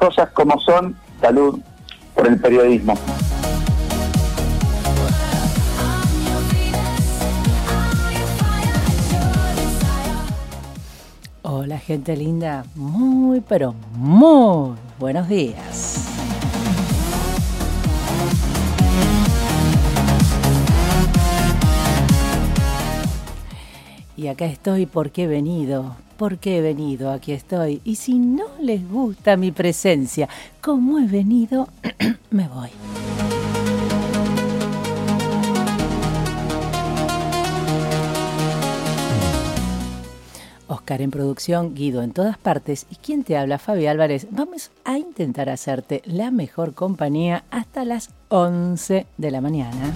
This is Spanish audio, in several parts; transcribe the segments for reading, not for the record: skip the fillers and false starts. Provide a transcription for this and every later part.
cosas como son. Salud por el periodismo. Hola gente linda, muy pero muy buenos días. Y acá estoy porque he venido, aquí estoy. Y si no les gusta mi presencia, como he venido, me voy. Oscar en producción, Guido en todas partes y quien te habla, Fabi Álvarez. Vamos a intentar hacerte la mejor compañía hasta las 11 de la mañana.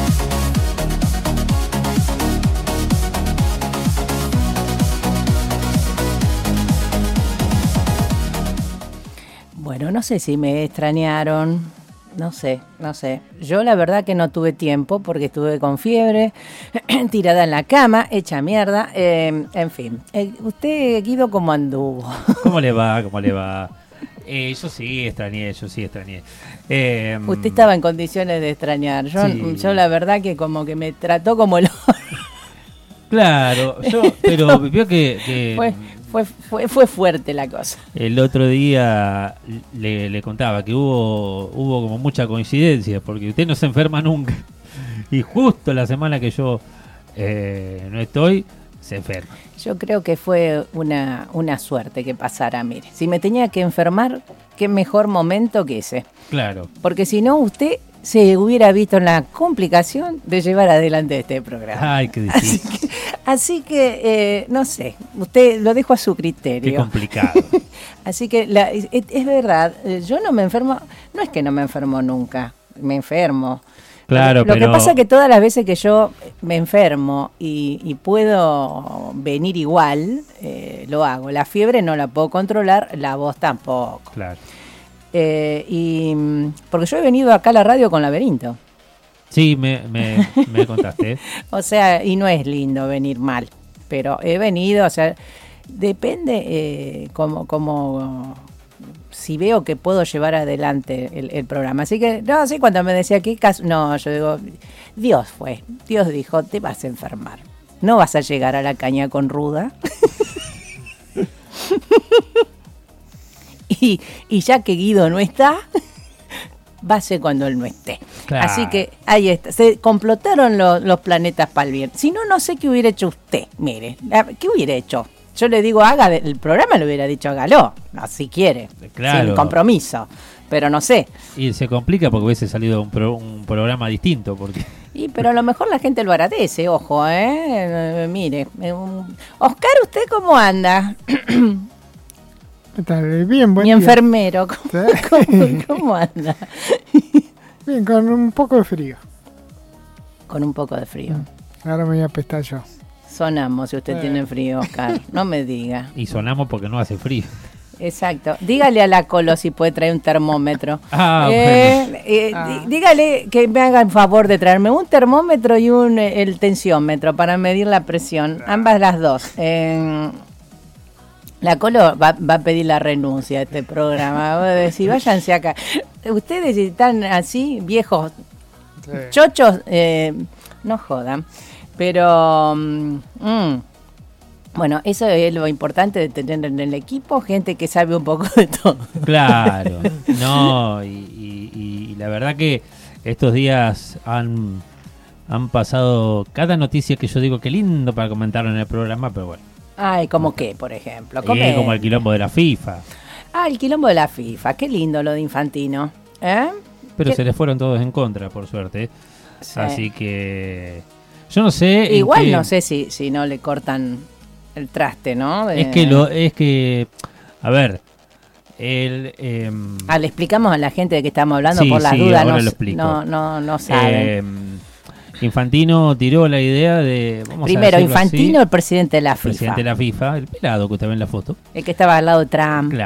Bueno, no sé si me extrañaron, no sé. Yo la verdad que no tuve tiempo porque estuve con fiebre, tirada en la cama, hecha mierda, en fin. ¿Usted, Guido, cómo anduvo? ¿Cómo le va? Yo sí extrañé. Usted estaba en condiciones de extrañar. Yo la verdad que como que me trató como el... Claro, pero vio que Fue fuerte la cosa. el otro día le contaba que hubo como mucha coincidencia, porque usted no se enferma nunca. Y justo la semana que yo no estoy, se enferma. Yo creo que fue una suerte que pasara, mire. Si me tenía que enfermar, qué mejor momento que ese. Claro. Porque si no, usted se hubiera visto en la complicación de llevar adelante este programa. Ay, qué difícil. Así que no sé, usted lo dejo a su criterio. Qué complicado. Así que es verdad, yo no me enfermo, no es que no me enfermo nunca, me enfermo. Claro, Lo que pasa es que todas las veces que yo me enfermo y puedo venir igual, lo hago. La fiebre no la puedo controlar, la voz tampoco. Claro. Porque yo he venido acá a la radio con Laberinto. Sí, me contaste. O sea, y no es lindo venir mal, pero he venido, o sea, depende como si veo que puedo llevar adelante el programa. Así que, no, sí, cuando me decía qué caso, no, yo digo, Dios dijo, te vas a enfermar, no vas a llegar a la caña con ruda. y ya que Guido no está, va a ser cuando él no esté. Claro. Así que ahí está. Se complotaron los planetas para el bien. Si no, no sé qué hubiera hecho usted. Mire, ¿qué hubiera hecho? Yo le digo, haga el programa, le hubiera dicho, hágalo. No, si quiere. Claro. Sin compromiso. Pero no sé. Y se complica porque hubiese salido un programa distinto. Pero a lo mejor la gente lo agradece, ojo, mire. Oscar, ¿usted cómo anda? ¿Qué tal? Bien, buen Mi día. enfermero, ¿cómo anda? Bien, con un poco de frío. Con un poco de frío. Ahora me voy a apestar yo. Sonamos si usted tiene frío, Oscar. No me diga. Y sonamos porque no hace frío. Exacto. Dígale a la Colo si puede traer un termómetro. Bueno. Dígale que me hagan favor de traerme un termómetro y el tensiómetro para medir la presión. Ambas las dos. La Colo va a pedir la renuncia a este programa. Va a decir, váyanse acá. Ustedes están así, viejos, chochos, no jodan. Pero, bueno, eso es lo importante de tener en el equipo gente que sabe un poco de todo. Claro. No, y la verdad que estos días han pasado cada noticia que yo digo que lindo para comentar en el programa, pero bueno. Ay, ¿cómo qué, por ejemplo? Como el quilombo de la FIFA. El quilombo de la FIFA. Qué lindo lo de Infantino. Pero se les fueron todos en contra, por suerte. Sí. Así que yo no sé. Igual no sé si no le cortan el traste, ¿no? Es que a ver, le explicamos a la gente de que estamos hablando, sí, por las dudas, no saben. Infantino tiró la idea de... Primero, Infantino, así, el presidente de la FIFA. Presidente de la FIFA, el pelado que usted ve en la foto. El que estaba al lado de Trump. Claro.